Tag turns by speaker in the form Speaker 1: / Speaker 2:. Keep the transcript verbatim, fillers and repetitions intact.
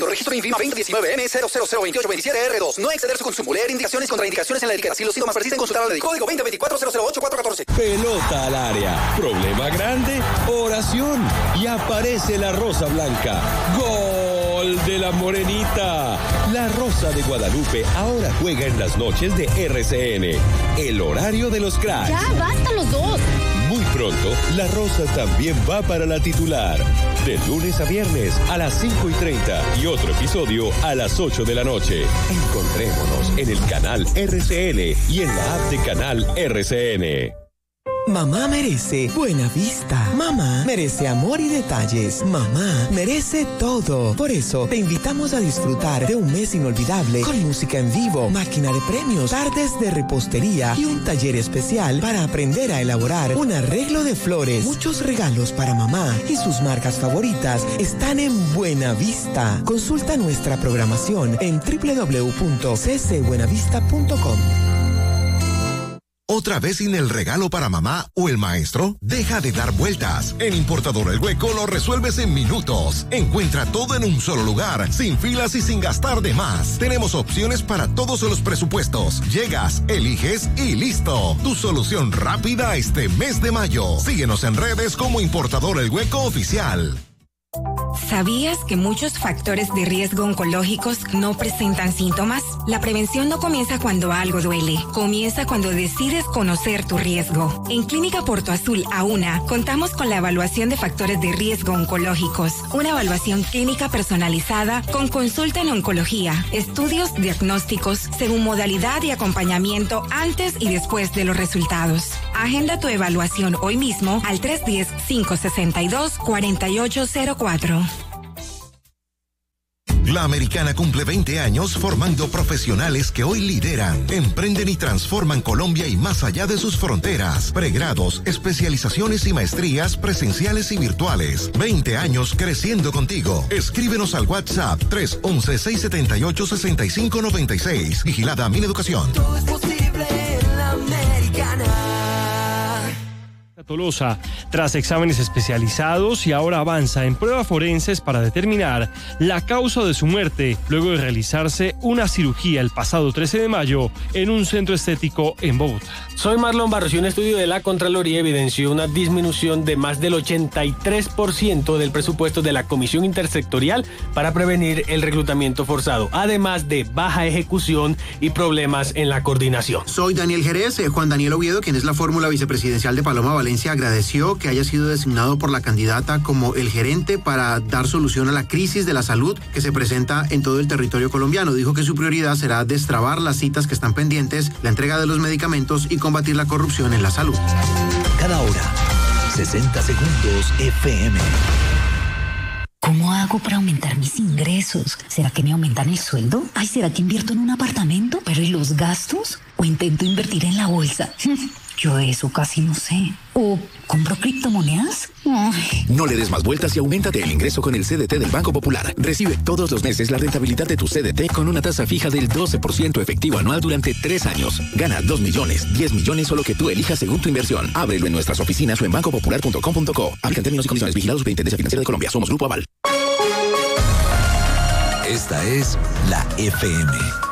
Speaker 1: Registro INVIMA veinte diecinueve M cero cero cero veintiocho veintisiete R dos. No exceder su consumo. Leer indicaciones y contraindicaciones en la etiqueta. Si los síntomas persisten, consultar al médico. Código veinte veinticuatro cero cero ocho cuatro catorce.
Speaker 2: Pelota al área. Problema grande. Oración. Y aparece la Rosa Blanca. ¡Gol de la Morenita! La Rosa de Guadalupe ahora juega en las noches de R C N. El horario de los cracks.
Speaker 3: Ya, basta los dos.
Speaker 2: Muy pronto, la Rosa también va para la titular. De lunes a viernes a las cinco y treinta y otro episodio a las ocho de la noche. Encontrémonos en el canal R C N y en la app de canal R C N.
Speaker 4: Mamá merece buena vista. Mamá merece amor y detalles. Mamá merece todo. Por eso te invitamos a disfrutar de un mes inolvidable con música en vivo, máquina de premios, tardes de repostería y un taller especial para aprender a elaborar un arreglo de flores. Muchos regalos para mamá y sus marcas favoritas están en Buena Vista. Consulta nuestra programación en doble u doble u doble u punto c c buenavista punto com.
Speaker 5: ¿Otra vez sin el regalo para mamá o el maestro? Deja de dar vueltas. En Importador El Hueco lo resuelves en minutos. Encuentra todo en un solo lugar, sin filas y sin gastar de más. Tenemos opciones para todos los presupuestos. Llegas, eliges y listo. Tu solución rápida este mes de mayo. Síguenos en redes como Importador El Hueco Oficial.
Speaker 6: ¿Sabías que muchos factores de riesgo oncológicos no presentan síntomas? La prevención no comienza cuando algo duele, comienza cuando decides conocer tu riesgo. En Clínica Porto Azul AUNA contamos con la evaluación de factores de riesgo oncológicos, una evaluación clínica personalizada con consulta en oncología, estudios diagnósticos según modalidad y acompañamiento antes y después de los resultados. Agenda tu evaluación hoy mismo al tres uno cero, cinco seis dos, cuatro ocho cero cuatro.
Speaker 5: La Americana cumple veinte años formando profesionales que hoy lideran, emprenden y transforman Colombia y más allá de sus fronteras. Pregrados, especializaciones y maestrías presenciales y virtuales. veinte años creciendo contigo. Escríbenos al WhatsApp tres once, seis setenta y ocho, sesenta y cinco noventa y seis. Vigilada Mineducación.
Speaker 7: Todo es posible en la Americana.
Speaker 8: Tolosa, tras exámenes especializados y ahora avanza en pruebas forenses para determinar la causa de su muerte, luego de realizarse una cirugía el pasado trece de mayo en un centro estético en Bogotá.
Speaker 9: Soy Marlon Barros y un estudio de la Contraloría evidenció una disminución de más del ochenta y tres por ciento del presupuesto de la Comisión Intersectorial para prevenir el reclutamiento forzado, además de baja ejecución y problemas en la coordinación.
Speaker 10: Soy Daniel Jerez. eh, Juan Daniel Oviedo, quien es la fórmula vicepresidencial de Paloma Valencia, agradeció que haya sido designado por la candidata como el gerente para dar solución a la crisis de la salud que se presenta en todo el territorio colombiano. Dijo que su prioridad será destrabar las citas que están pendientes, la entrega de los medicamentos y combatir la corrupción en la salud.
Speaker 11: Cada hora, sesenta segundos F M.
Speaker 12: ¿Cómo hago para aumentar mis ingresos? ¿Será que me aumentan el sueldo? Ay, ¿será que invierto en un apartamento? ¿Pero y los gastos? ¿O intento invertir en la bolsa? Yo eso casi no sé. ¿O compro criptomonedas? Ay.
Speaker 11: No le des más vueltas y auméntate el ingreso con el C D T del Banco Popular. Recibe todos los meses la rentabilidad de tu C D T con una tasa fija del doce por ciento efectivo anual durante tres años. Gana dos millones, diez millones o lo que tú elijas según tu inversión. Ábrelo en nuestras oficinas o en banco popular punto com punto co. Aplican términos y condiciones. Vigilados Superintendencia Financiera de Colombia. Somos Grupo Aval.
Speaker 13: Esta es la F M.